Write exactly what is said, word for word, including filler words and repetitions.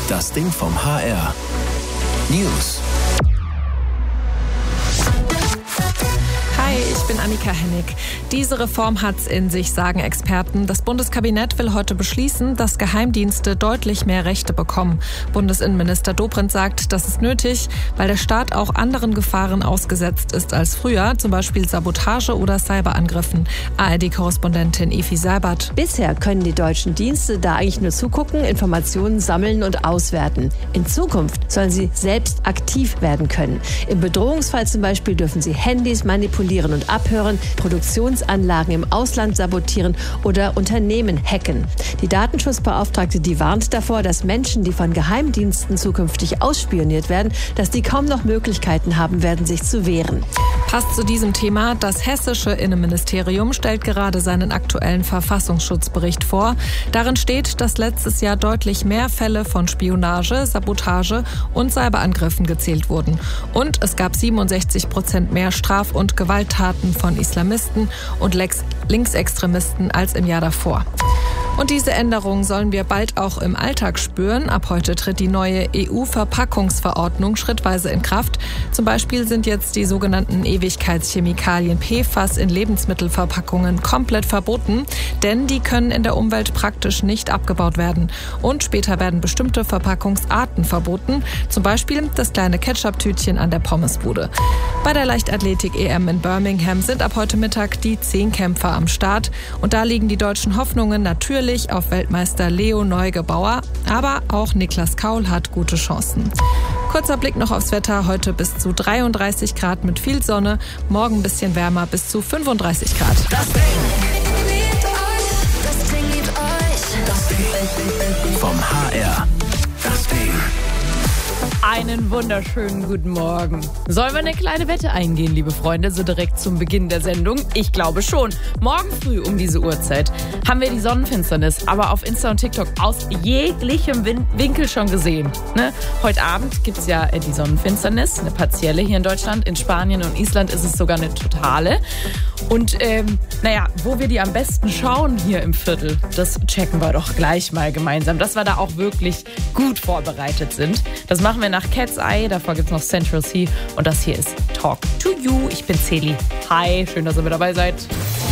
Das Ding vom H R. News. Hi, ich bin Annika Hennig. Diese Reform hat's in sich, sagen Experten. Das Bundeskabinett will heute beschließen, dass Geheimdienste deutlich mehr Rechte bekommen. Bundesinnenminister Dobrindt sagt, das ist nötig, weil der Staat auch anderen Gefahren ausgesetzt ist als früher, zum Beispiel Sabotage oder Cyberangriffen. A R D-Korrespondentin Efi Seibert. Bisher können die deutschen Dienste da eigentlich nur zugucken, Informationen sammeln und auswerten. In Zukunft sollen sie selbst aktiv werden können. Im Bedrohungsfall zum Beispiel dürfen sie Handys manipulieren und abhören, Produktionsanlagen im Ausland sabotieren oder Unternehmen hacken. Die Datenschutzbeauftragte, die warnt davor, dass Menschen, die von Geheimdiensten zukünftig ausspioniert werden, dass die kaum noch Möglichkeiten haben werden, sich zu wehren. Passt zu diesem Thema. Das hessische Innenministerium stellt gerade seinen aktuellen Verfassungsschutzbericht vor. Darin steht, dass letztes Jahr deutlich mehr Fälle von Spionage, Sabotage und Cyberangriffen gezählt wurden. Und es gab siebenundsechzig Prozent mehr Straf- und Gewalttaten von Islamisten und Linksextremisten als im Jahr davor. Und diese Änderungen sollen wir bald auch im Alltag spüren. Ab heute tritt die neue E U-Verpackungsverordnung schrittweise in Kraft. Zum Beispiel sind jetzt die sogenannten Ewigkeitschemikalien P F A S in Lebensmittelverpackungen komplett verboten, denn die können in der Umwelt praktisch nicht abgebaut werden. Und später werden bestimmte Verpackungsarten verboten, zum Beispiel das kleine Ketchup-Tütchen an der Pommesbude. Bei der Leichtathletik-E M in Birmingham sind ab heute Mittag die Zehnkämpfer am Start. Und da liegen die deutschen Hoffnungen natürlich auf Weltmeister Leo Neugebauer, aber auch Niklas Kaul hat gute Chancen. Kurzer Blick noch aufs Wetter, heute bis zu dreiunddreißig Grad mit viel Sonne, morgen ein bisschen wärmer bis zu fünfunddreißig Grad. Das Ding. Das Ding liebt euch. Das Ding vom H R. Das Ding. Einen wunderschönen guten Morgen. Sollen wir eine kleine Wette eingehen, liebe Freunde, so direkt zum Beginn der Sendung? Ich glaube schon. Morgen früh um diese Uhrzeit haben wir die Sonnenfinsternis, aber auf Insta und TikTok aus jeglichem Win- Winkel schon gesehen. Ne? Heute Abend gibt es ja die Sonnenfinsternis, eine partielle hier in Deutschland. In Spanien und Island ist es sogar eine totale. Und ähm, naja, wo wir die am besten schauen hier im Viertel, das checken wir doch gleich mal gemeinsam, dass wir da auch wirklich gut vorbereitet sind. Das machen wir nach Cat's Eye, davor gibt es noch Central Cee und das hier ist Talk to You. Ich bin Celi. Hi, schön, dass ihr mit dabei seid.